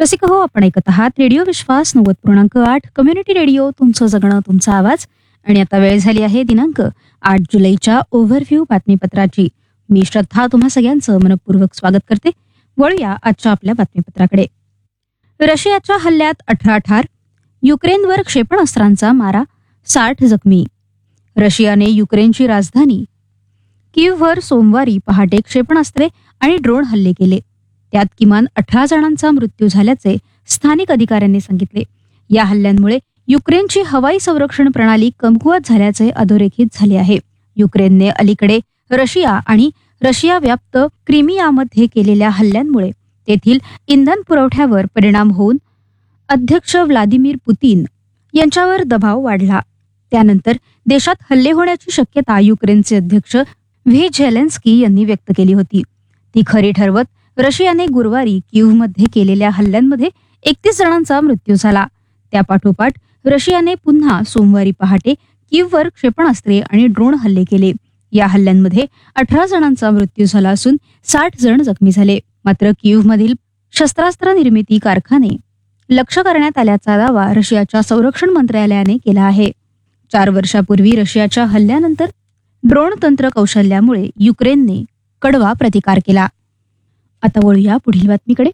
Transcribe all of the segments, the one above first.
रसिक हो, आपण ऐकत आहात रेडिओ विश्वास 90.8 कम्युनिटी रेडिओ, तुमचं जगणं तुमचा आवाज. आणि आता वेळ झाली आहे दिनांक 8 जुलैच्या ओव्हरव्ह्यू बातमीपत्राची. मी श्रद्धा तुम्हा सगळ्यांचं मनपूर्वक स्वागत करते. वळूया आजच्या आपल्या बातमीपत्राकडे. रशियाच्या हल्ल्यात 18 ठार, युक्रेनवर क्षेपणास्त्रांचा मारा, 60 जखमी. रशियाने युक्रेनची राजधानी कीव्हवर सोमवारी पहाटे क्षेपणास्त्रे आणि ड्रोन हल्ले केले. त्यात किमान 18 जणांचा मृत्यू झाल्याचे स्थानिक अधिकाऱ्यांनी सांगितले. या हल्ल्यांमुळे युक्रेनची हवाई संरक्षण प्रणाली कमकुवत झाल्याचे अधोरेखित झाले आहे. युक्रेनने अलीकडे रशिया आणि रशिया व्याप्त क्रिमियामध्ये केलेल्या हल्ल्यांमुळे तेथील इंधन पुरवठ्यावर परिणाम होऊन अध्यक्ष व्लादिमीर पुतीन यांच्यावर दबाव वाढला. त्यानंतर देशात हल्ले होण्याची शक्यता युक्रेनचे अध्यक्ष झेलेन्स्की यांनी व्यक्त केली होती. ती खरी ठरवत रशियाने गुरुवारी कीव्हमध्ये केलेल्या हल्ल्यांमध्ये 31 जणांचा मृत्यू झाला. त्यापाठोपाठ रशियाने पुन्हा सोमवारी पहाटे कीव्हवर क्षेपणास्त्रे आणि ड्रोन हल्ले केले. या हल्ल्यांमध्ये 18 जणांचा मृत्यू झाला असून 60 जण जखमी झाले. मात्र कीव्हमधील शस्त्रास्त्र निर्मिती कारखाने लक्ष्य करण्यात आल्याचा दावा रशियाच्या संरक्षण मंत्रालयाने केला आहे. 4 वर्षापूर्वी रशियाच्या हल्ल्यानंतर ड्रोन तंत्र कौशल्यामुळे युक्रेनने कडवा प्रतिकार केला. आता वळूया पुढील बातमीकडे.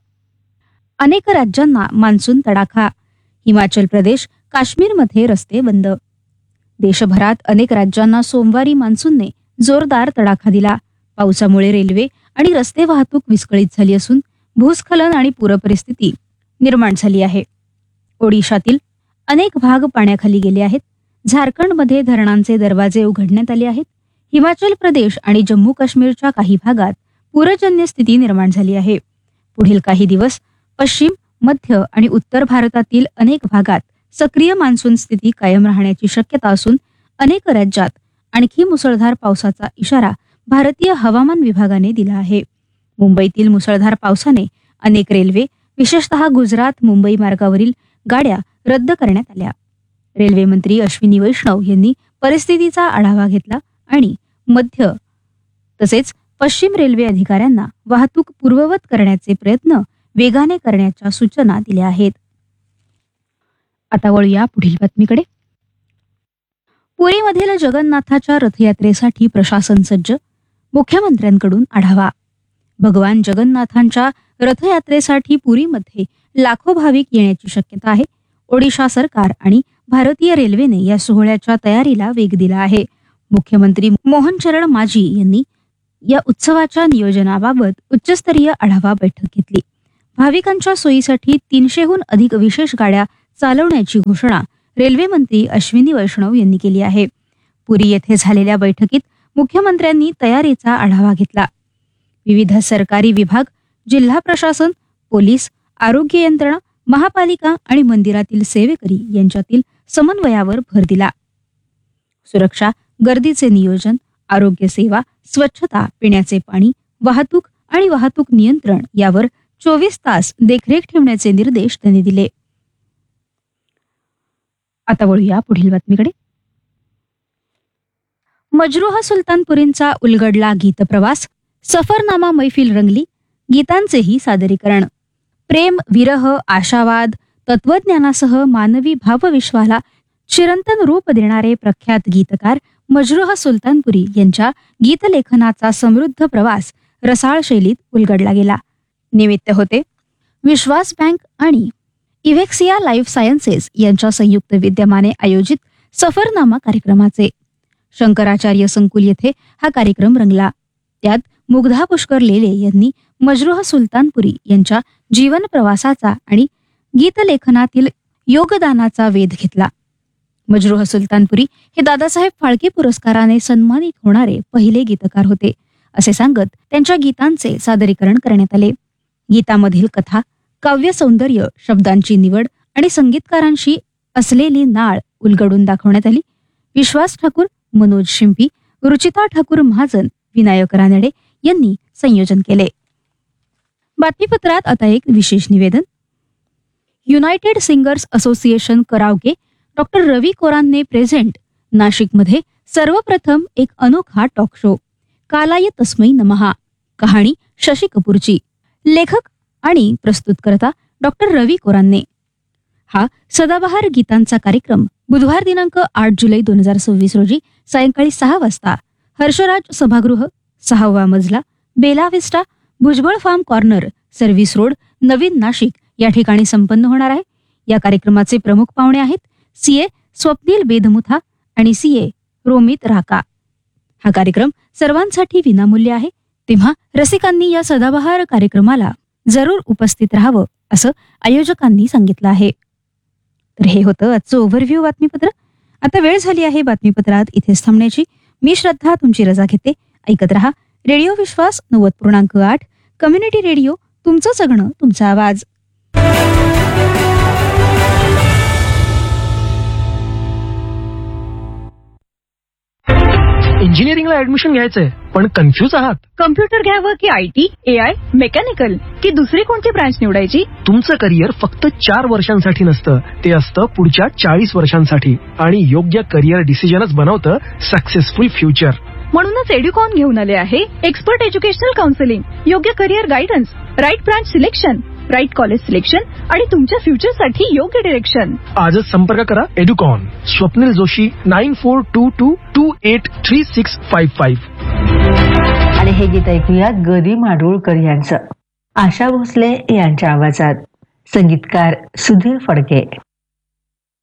अनेक राज्यांना मान्सून तडाखा, हिमाचल प्रदेश, काश्मीरमध्ये रस्ते बंद. देशभरात अनेक राज्यांना सोमवारी मान्सूनने जोरदार तडाखा दिला. पावसामुळे रेल्वे आणि रस्ते वाहतूक विस्कळीत झाली असून भूस्खलन आणि पूरपरिस्थिती निर्माण झाली आहे. ओडिशातील अनेक भाग पाण्याखाली गेले आहेत. झारखंडमध्ये धरणांचे दरवाजे उघडण्यात आले आहेत. हिमाचल प्रदेश आणि जम्मू काश्मीरच्या काही भागात पूरजन्य स्थिती निर्माण झाली आहे. पुढील काही दिवस पश्चिम, मध्य आणि उत्तर भारतातील अनेक भागात सक्रिय मान्सून स्थिती कायम राहण्याची शक्यता असून अनेक राज्यात आणखी मुसळधार पावसाचा इशारा भारतीय हवामान विभागाने दिला आहे. मुंबईतील मुसळधार पावसाने अनेक रेल्वे, विशेषतः गुजरात मुंबई मार्गावरील गाड्या रद्द करण्यात आल्या. रेल्वे मंत्री अश्विनी वैष्णव यांनी परिस्थितीचा आढावा घेतला आणि मध्य तसेच पश्चिम रेल्वे अधिकाऱ्यांना वाहतूक पूर्ववत करण्याचे प्रयत्न वेगाने करण्याच्या सूचना दिल्या आहेत. आता वळूया पुढील बातमीकडे. पुरीमधील जगन्नाथाच्या रथयात्रेसाठी प्रशासन सज्ज, मुख्यमंत्र्यांकडून आढावा. भगवान जगन्नाथांच्या रथयात्रेसाठी पुरीमध्ये लाखो भाविक येण्याची शक्यता आहे. ओडिशा सरकार आणि भारतीय रेल्वेने या सोहळ्याच्या तयारीला वेग दिला आहे. मुख्यमंत्री मोहन चरण माझी यांनी या उत्सवाच्या नियोजनाबाबत उच्चस्तरीय आढावा बैठक घेतली. भाविकांच्या सोयीसाठी 300हून अधिक विशेष गाड्या चालवण्याची घोषणा रेल्वे मंत्री अश्विनी वैष्णव यांनी केली आहे. पुरी येथे झालेल्या बैठकीत मुख्यमंत्र्यांनी तयारीचा आढावा घेतला. विविध सरकारी विभाग, जिल्हा प्रशासन, पोलीस, आरोग्य यंत्रणा, महापालिका आणि मंदिरातील सेवेकरी यांच्यातील समन्वयावर भर दिला. सुरक्षा, गर्दीचे नियोजन, आरोग्य सेवा, स्वच्छता, पिण्याचे पाणी, वाहतूक आणि वाहतूक नियंत्रण यावर 24 तास देखरेख ठेवण्याचे निर्देश त्यांनी दिले. आता वळूया पुढील बातमीकडे. मजरूह सुलतानपुरींचा उलगडला गीतप्रवास, सफरनामा मैफिल रंगली, गीतांचेही सादरीकरण. प्रेम, विरह, आशावाद, तत्वज्ञानासह मानवी भावविश्वाला चिरंतन रूप देणारे प्रख्यात गीतकार मजरूह सुलतानपुरी यांच्या गीतलेखनाचा समृद्ध प्रवास रसाळ शैलीत उलगडला गेला. निमित्त होते विश्वास बँक आणि इव्हेक्सिया लाईफ सायन्सेस यांच्या संयुक्त विद्यमाने आयोजित सफरनामा कार्यक्रमाचे. शंकराचार्य संकुल येथे हा कार्यक्रम रंगला. त्यात मुग्धा पुष्कर लेले यांनी मजरूह सुलतानपुरी यांच्या जीवन प्रवासाचा आणि गीतलेखनातील योगदानाचा वेध घेतला. मजरूह सुलतानपुरी हे दादासाहेब फाळके पुरस्काराने सन्मानित होणारे पहिले गीतकार होते असे सांगत त्यांच्या गीतांचे सादरीकरण करण्यात आले. गीतामधील कथा, काव्य सौंदर्य, शब्दांची निवड आणि संगीतकारांशी असलेली नाळ उलगडून दाखवण्यात आली. विश्वास ठाकूर, मनोज शिंपी, रुचिता ठाकूर महाजन, विनायक रानडे यांनी संयोजन केले. बातमीपत्रात आता एक विशेष निवेदन. United singers association karaoke doctor रवी कोरानने प्रेझेंट नाशिकमध्ये सर्वप्रथम एक अनोखा टॉक शो कालाय तस्मै नमहा. कहाणी शशी कपूरची. लेखक आणि प्रस्तुतकर्ता डॉक्टर रवी कोरांने. हा सदाबहार गीतांचा कार्यक्रम बुधवार दिनांक 8 जुलै 2026 रोजी सायंकाळी 6 वाजता हर्षराज सभागृह, 6वा मजला, बेला विस्टा, Bhujbal form corner, service road, नवीन नाशिक या ठिकाणी संपन्न होणार आहे. या कार्यक्रमाचे प्रमुख पाहुणे आहेत सीए स्वप्नील बेदमुथा आणि सीए रोमित राका. हा कार्यक्रम सर्वांसाठी विनामूल्य आहे, तेव्हा रसिकांनी या सदाबहार कार्यक्रमाला जरूर उपस्थित राहावं असं आयोजकांनी सांगितलं आहे. तर हे होतं आजचं ओव्हरव्ह्यू बातमीपत्र. आता वेळ झाली आहे बातमीपत्रात इथेच थांबण्याची. मी श्रद्धा तुमची रजा घेते. ऐकत रहा रेडिओ विश्वास 90.8 कम्युनिटी रेडिओ, तुमचं जगणं तुमचा आवाज. इंजिनिअरिंगला ऍडमिशन घ्यायचंय पण कन्फ्यूज आहात? कम्प्युटर घ्यावं की IT, AI, मेकॅनिकल की दुसरी कोणती ब्रांच निवडायची? तुमचं करिअर फक्त 4 वर्षांसाठी नसतं, ते असतं पुढच्या 40 वर्षांसाठी. आणि योग्य करिअर डिसिजनच बनवतं सक्सेसफुल फ्युचर. म्हणूनच एड्युकॉन घेऊन आले आहे एक्सपर्ट एज्युकेशनल काउन्सिलिंग, योग्य career guidance, right branch selection, right college selection आणि तुमच्या फ्युचरसाठी योग्य डिरेक्शन. आजच संपर्क करा एड्युकॉन. स्वप्नील जोशी 9422283655. आणि हे गीत ऐकूया गरी माडगूळकर यांचं. आशा भोसले यांच्या आवाजात. संगीतकार सुधीर फडके.